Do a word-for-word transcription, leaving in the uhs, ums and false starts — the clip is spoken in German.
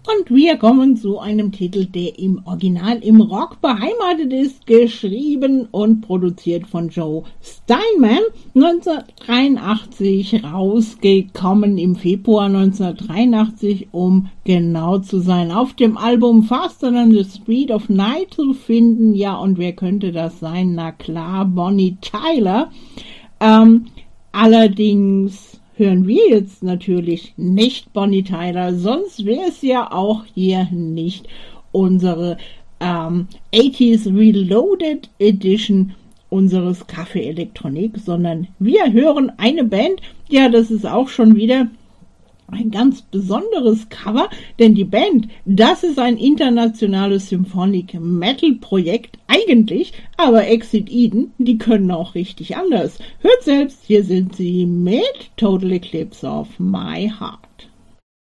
Und wir kommen zu einem Titel, der im Original im Rock beheimatet ist, geschrieben und produziert von Joe Steinman, neunzehnhundertdreiundachtzig rausgekommen, im Februar neunzehnhundertdreiundachtzig, um genau zu sein, auf dem Album Faster Than the Speed of Night zu finden. Ja, und wer könnte das sein? Na klar, Bonnie Tyler. Ähm, allerdings hören wir jetzt natürlich nicht Bonnie Tyler, sonst wäre es ja auch hier nicht unsere ähm, achtziger Reloaded Edition unseres Café Elektronik, sondern wir hören eine Band, ja, das ist auch schon wieder ein ganz besonderes Cover, denn die Band, das ist ein internationales Symphonic Metal Projekt eigentlich, aber Exit Eden, die können auch richtig anders. Hört selbst, hier sind sie mit Total Eclipse of My Heart.